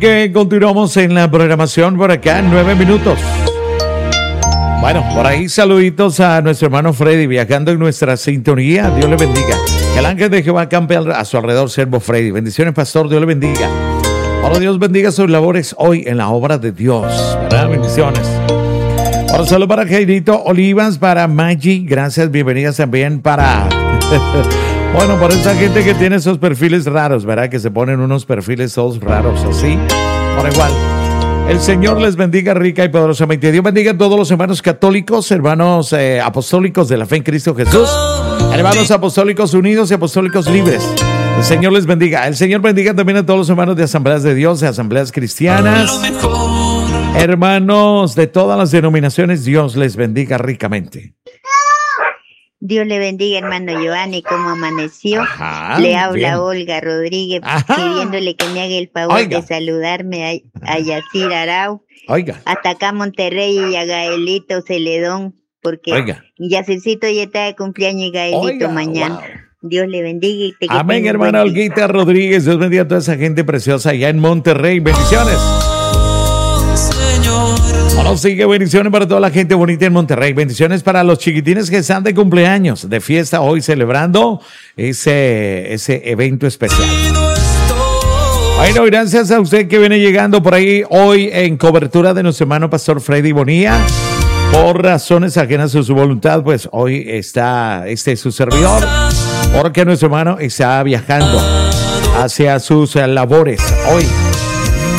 Que continuamos en la programación por acá, 9 minutos. Bueno, por ahí saluditos a nuestro hermano Freddy, viajando en nuestra sintonía. Dios le bendiga. Que el ángel de Jehová campe a su alrededor, siervo Freddy. Bendiciones, pastor, Dios le bendiga. Ahora Dios bendiga sus labores hoy en la obra de Dios, ¿verdad? Bendiciones. Ahora solo para Jairito Olivas, para Maggie, gracias, bienvenidas también para... Bueno, por esa gente que tiene esos perfiles raros, ¿verdad? Que se ponen unos perfiles todos raros así. Por igual. El Señor les bendiga rica y poderosamente. Dios bendiga a todos los hermanos católicos, hermanos apostólicos de la fe en Cristo Jesús, hermanos apostólicos unidos y apostólicos libres. El Señor les bendiga. El Señor bendiga también a todos los hermanos de Asambleas de Dios, de Asambleas Cristianas. Hermanos de todas las denominaciones, Dios les bendiga ricamente. Dios le bendiga, hermano Giovanni, ¿cómo amaneció? Ajá, le habla bien. Olga Rodríguez, Ajá. pidiéndole que me haga el favor Oiga. de saludarme a Yacir Arau, Oiga, hasta acá Monterrey, y a Gaelito Celedón, porque Oiga. Yacircito ya está de cumpleaños y Gaelito Oiga, mañana. wow. Dios le bendiga y te que amén, tenga un hermana buen día. Olguita Rodríguez. Dios bendiga a toda esa gente preciosa allá en Monterrey. Bendiciones. Bueno, sigue bendiciones para toda la gente bonita en Monterrey. Bendiciones para los chiquitines que están de cumpleaños, de fiesta hoy, celebrando ese evento especial. Bueno, gracias a usted que viene llegando por ahí hoy en cobertura de nuestro hermano Pastor Freddy Bonilla. Por razones ajenas a su voluntad, pues hoy está su servidor, porque nuestro hermano está viajando hacia sus labores hoy.